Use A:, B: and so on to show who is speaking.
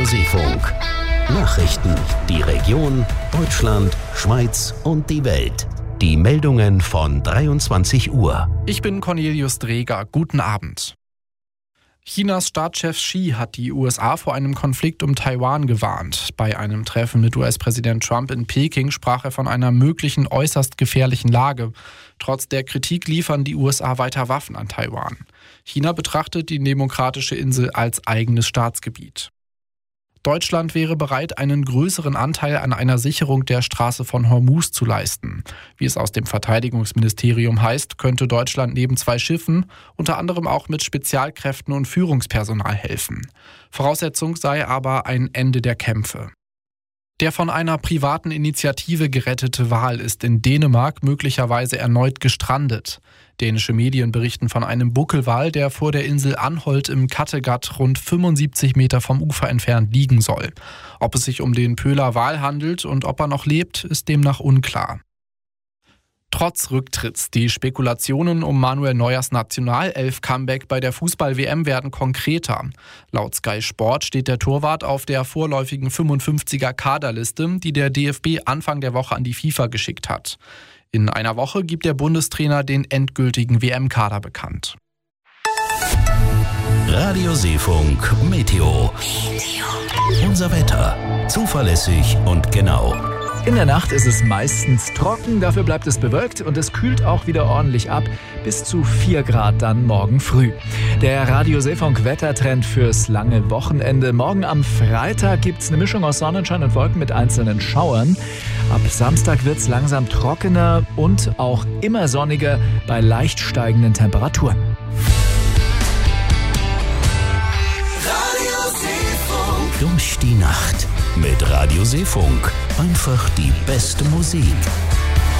A: Seefunk. Nachrichten, die Region, Deutschland, Schweiz und die Welt. Die Meldungen von 23 Uhr.
B: Ich bin Cornelius Dreger. Guten Abend. Chinas Staatschef Xi hat die USA vor einem Konflikt um Taiwan gewarnt. Bei einem Treffen mit US-Präsident Trump in Peking sprach er von einer möglichen äußerst gefährlichen Lage. Trotz der Kritik liefern die USA weiter Waffen an Taiwan. China betrachtet die demokratische Insel als eigenes Staatsgebiet. Deutschland wäre bereit, einen größeren Anteil an einer Sicherung der Straße von Hormuz zu leisten. Wie es aus dem Verteidigungsministerium heißt, könnte Deutschland neben 2 Schiffen unter anderem auch mit Spezialkräften und Führungspersonal helfen. Voraussetzung sei aber ein Ende der Kämpfe. Der von einer privaten Initiative gerettete Wal ist in Dänemark möglicherweise erneut gestrandet. Dänische Medien berichten von einem Buckelwal, der vor der Insel Anholt im Kattegat rund 75 Meter vom Ufer entfernt liegen soll. Ob es sich um den Pöhler Wal handelt und ob er noch lebt, ist demnach unklar. Trotz Rücktritts, die Spekulationen um Manuel Neuers Nationalelf-Comeback bei der Fußball-WM werden konkreter. Laut Sky Sport steht der Torwart auf der vorläufigen 55er-Kaderliste, die der DFB Anfang der Woche an die FIFA geschickt hat. In einer Woche gibt der Bundestrainer den endgültigen WM-Kader bekannt.
A: Radio Seefunk Meteo. Unser Wetter. Zuverlässig und genau.
C: In der Nacht ist es meistens trocken, dafür bleibt es bewölkt und es kühlt auch wieder ordentlich ab, bis zu 4 Grad dann morgen früh. Der Radio Seefunk Wettertrend fürs lange Wochenende. Morgen am Freitag gibt's eine Mischung aus Sonnenschein und Wolken mit einzelnen Schauern. Ab Samstag wird's langsam trockener und auch immer sonniger bei leicht steigenden Temperaturen.
A: Radio Seefunk. Durch die Nacht mit Radio Seefunk. Einfach die beste Musik.